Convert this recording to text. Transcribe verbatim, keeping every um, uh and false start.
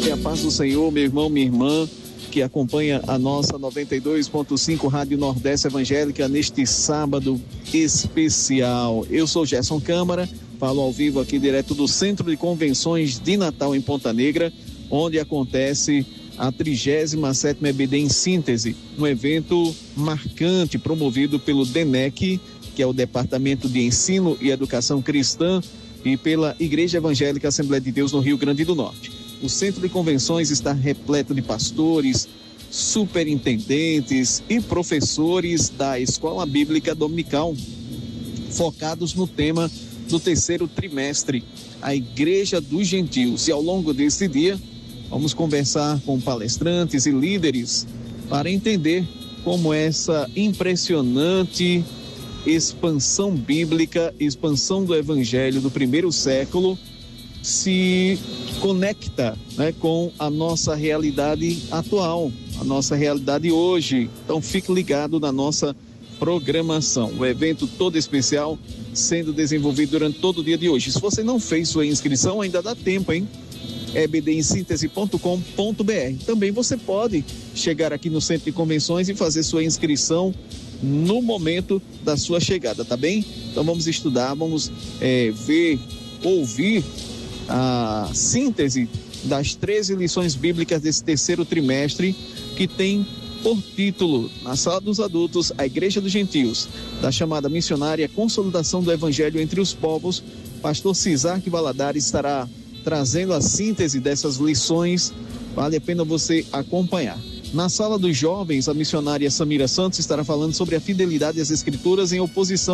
você a paz do Senhor, meu irmão, minha irmã, que acompanha a nossa noventa e dois ponto cinco Rádio Nordeste Evangélica neste sábado especial. Eu sou Gerson Câmara, falo ao vivo aqui direto do Centro de Convenções de Natal em Ponta Negra, onde acontece a trigésima sétima E B D em Síntese, um evento marcante promovido pelo D E N E C, que é o Departamento de Ensino e Educação Cristã, e pela Igreja Evangélica Assembleia de Deus no Rio Grande do Norte. O Centro de Convenções está repleto de pastores, superintendentes e professores da Escola Bíblica Dominical, focados no tema do terceiro trimestre, a Igreja dos Gentios. E ao longo desse dia, vamos conversar com palestrantes e líderes para entender como essa impressionante expansão bíblica, expansão do Evangelho do primeiro século se conecta, né, com a nossa realidade atual, a nossa realidade hoje. Então fique ligado na nossa programação. O evento todo especial sendo desenvolvido durante todo o dia de hoje. Se você não fez sua inscrição, ainda dá tempo, hein? e b d em síntese ponto com ponto b r. Também você pode chegar aqui no Centro de Convenções e fazer sua inscrição no momento da sua chegada, tá bem? Então vamos estudar, vamos é, ver, ouvir a síntese das treze lições bíblicas desse terceiro trimestre, que tem por título, na Sala dos Adultos, a Igreja dos Gentios, da chamada missionária Consolidação do Evangelho entre os Povos. Pastor Cisarque Valadares estará trazendo a síntese dessas lições, vale a pena você acompanhar. Na Sala dos Jovens, a missionária Samira Santos estará falando sobre a fidelidade às Escrituras em oposição